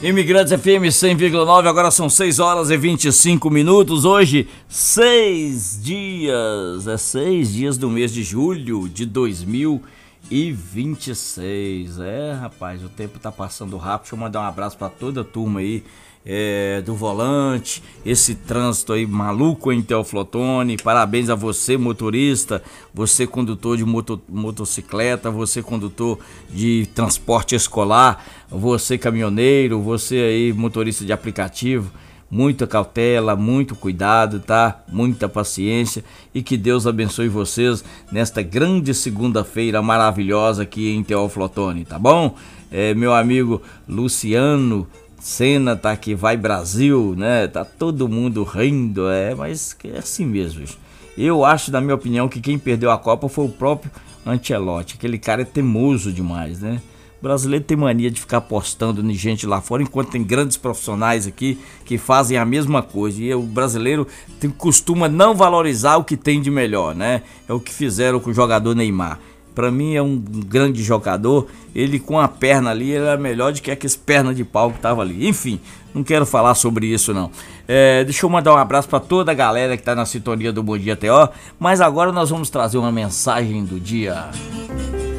Imigrantes FM 100,9, agora são 6 horas e 25 minutos. Hoje, 6 dias do mês de julho de 2026. Rapaz, o tempo tá passando rápido. Deixa eu mandar um abraço pra toda a turma aí do volante, esse trânsito aí maluco em Teoflotone. Parabéns a você, motorista, você condutor de motocicleta, você condutor de transporte escolar, você caminhoneiro, você aí motorista de aplicativo. Muita cautela, muito cuidado, tá? Muita paciência e que Deus abençoe vocês nesta grande segunda-feira maravilhosa aqui em Teoflotone, tá bom? Meu amigo Luciano Senna tá aqui, vai Brasil, né? Tá todo mundo rindo, mas é assim mesmo. Eu acho, na minha opinião, que quem perdeu a Copa foi o próprio Ancelotti. Aquele cara é teimoso demais, né? O brasileiro tem mania de ficar apostando em gente lá fora, enquanto tem grandes profissionais aqui que fazem a mesma coisa. E o brasileiro costuma não valorizar o que tem de melhor, né? É o que fizeram com o jogador Neymar. Pra mim é um grande jogador, ele com a perna ali, ele é melhor do que aqueles pernas de pau que tava ali. Enfim, não quero falar sobre isso não. Deixa eu mandar um abraço pra toda a galera que tá na sintonia do Bom Dia TO, mas agora nós vamos trazer uma mensagem do dia.